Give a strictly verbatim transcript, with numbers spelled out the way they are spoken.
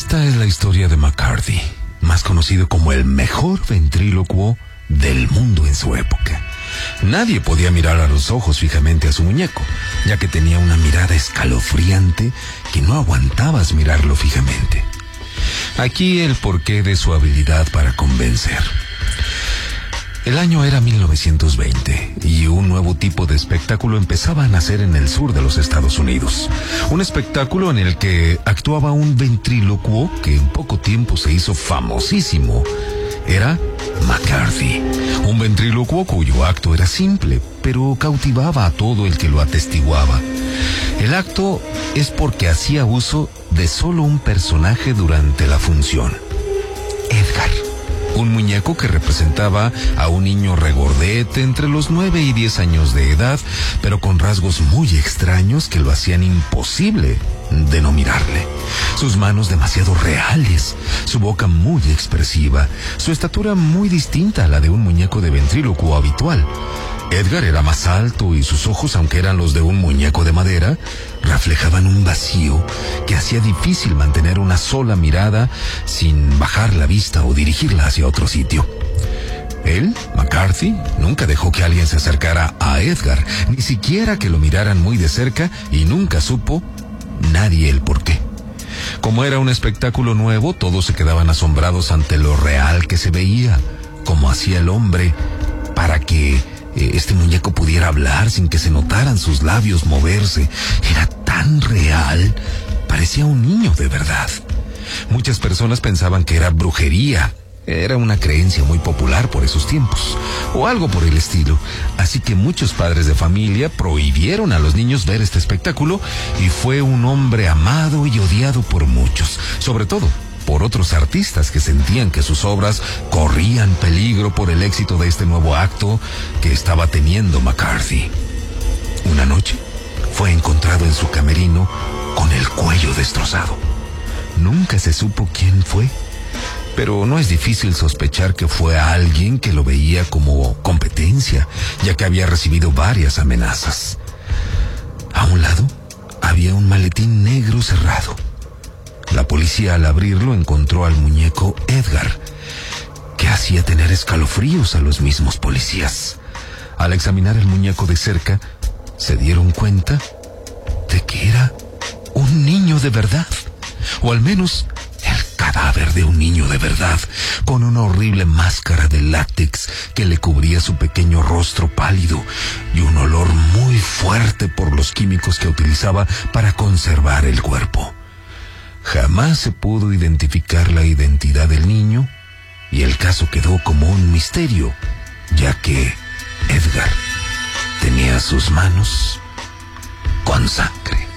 Esta es la historia de McCarthy, más conocido como el mejor ventrílocuo del mundo en su época. Nadie podía mirar a los ojos fijamente a su muñeco, ya que tenía una mirada escalofriante que no aguantabas mirarlo fijamente. Aquí el porqué de su habilidad para convencer. El año era mil novecientos veinte y un nuevo tipo de espectáculo empezaba a nacer en el sur de los Estados Unidos. Un espectáculo en el que actuaba un ventrílocuo que en poco tiempo se hizo famosísimo. Era McCarthy, un ventrílocuo cuyo acto era simple, pero cautivaba a todo el que lo atestiguaba. El acto es porque hacía uso de solo un personaje durante la función: Edgar. Un muñeco que representaba a un niño regordete entre los nueve y diez años de edad, pero con rasgos muy extraños que lo hacían imposible de no mirarle. Sus manos demasiado reales, su boca muy expresiva, su estatura muy distinta a la de un muñeco de ventrílocuo habitual. Edgar era más alto y sus ojos, aunque eran los de un muñeco de madera, reflejaban un vacío que hacía difícil mantener una sola mirada sin bajar la vista o dirigirla hacia otro sitio. Él, McCarthy, nunca dejó que alguien se acercara a Edgar, ni siquiera que lo miraran muy de cerca, y nunca supo nadie el por qué. Como era un espectáculo nuevo, todos se quedaban asombrados ante lo real que se veía, como hacía el hombre para que este muñeco pudiera hablar sin que se notaran sus labios moverse. Era tan real, parecía un niño de verdad. Muchas personas pensaban que era brujería. Era una creencia muy popular por esos tiempos, o algo por el estilo. Así que muchos padres de familia prohibieron a los niños ver este espectáculo, y fue un hombre amado y odiado por muchos, sobre todo por otros artistas que sentían que sus obras corrían peligro por el éxito de este nuevo acto que estaba teniendo McCarthy. Una noche fue encontrado en su camerino con el cuello destrozado. Nunca se supo quién fue, pero no es difícil sospechar que fue a alguien que lo veía como competencia, ya que había recibido varias amenazas. A un lado había un maletín negro cerrado. La policía, al abrirlo, encontró al muñeco Edgar, que hacía tener escalofríos a los mismos policías. Al examinar el muñeco de cerca, se dieron cuenta de que era un niño de verdad, o al menos el cadáver de un niño de verdad, con una horrible máscara de látex que le cubría su pequeño rostro pálido y un olor muy fuerte por los químicos que utilizaba para conservar el cuerpo. Jamás se pudo identificar la identidad del niño y el caso quedó como un misterio, ya que Edgar tenía sus manos con sangre.